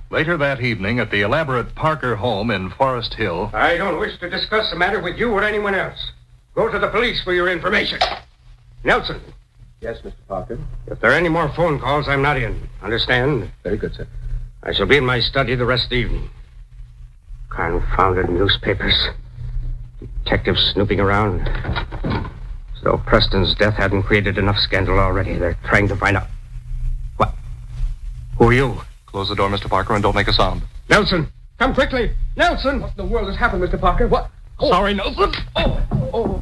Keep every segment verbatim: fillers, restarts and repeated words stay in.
Later that evening at the elaborate Parker home in Forest Hill... I don't wish to discuss the matter with you or anyone else. Go to the police for your information. Nelson. Yes, Mister Parker? If there are any more phone calls, I'm not in. Understand? Very good, sir. I shall be in my study the rest of the evening. Confounded newspapers. Detectives snooping around. As though Preston's death hadn't created enough scandal already. They're trying to find out... What? Who are you? Close the door, Mister Parker, and don't make a sound. Nelson, come quickly. Nelson! What in the world has happened, Mister Parker? What? Oh. Sorry, Nelson. Oh, oh.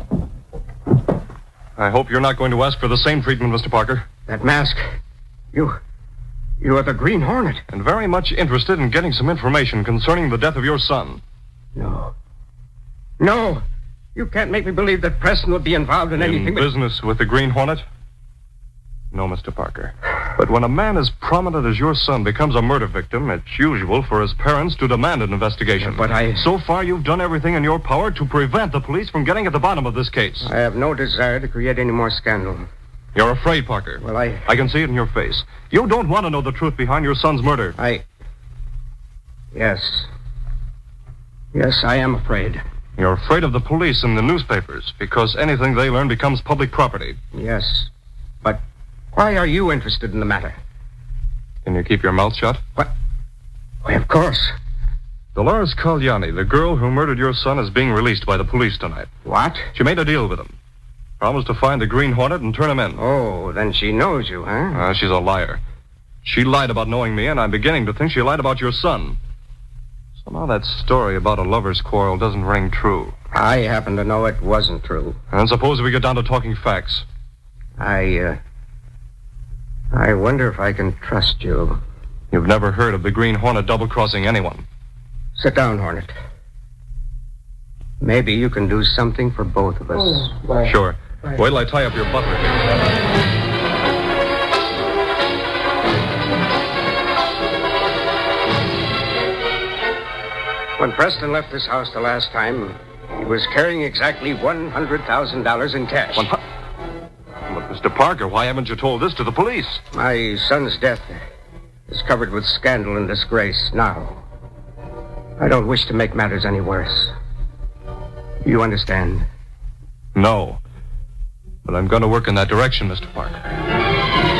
I hope you're not going to ask for the same treatment, Mister Parker. That mask. You... You are the Green Hornet. And very much interested in getting some information concerning the death of your son. No. No. You can't make me believe that Preston would be involved in, in anything... In business with the Green Hornet? No, Mister Parker. But when a man as prominent as your son becomes a murder victim, it's usual for his parents to demand an investigation. Yeah, but I... So far, you've done everything in your power to prevent the police from getting at the bottom of this case. I have no desire to create any more scandal. You're afraid, Parker. Well, I... I can see it in your face. You don't want to know the truth behind your son's murder. I... Yes. Yes, I am afraid. You're afraid of the police and the newspapers because anything they learn becomes public property. Yes. But why are you interested in the matter? Can you keep your mouth shut? What? Why, of course. Dolores Cagliani, the girl who murdered your son, is being released by the police tonight. What? She made a deal with him. Promised to find the Green Hornet and turn him in. Oh, then she knows you, huh? Uh, she's a liar. She lied about knowing me, and I'm beginning to think she lied about your son. Somehow that story about a lover's quarrel doesn't ring true. I happen to know it wasn't true. And suppose we get down to talking facts. I, uh... I wonder if I can trust you. You've never heard of the Green Hornet double-crossing anyone. Sit down, Hornet. Maybe you can do something for both of us. Oh, well, sure. right. Wait till I tie up your butler here. When Preston left this house the last time, he was carrying exactly one hundred thousand dollars in cash. One hu- But, Mister Parker, why haven't you told this to the police? My son's death is covered with scandal and disgrace now. I don't wish to make matters any worse. You understand? No. But I'm going to work in that direction, Mister Parker.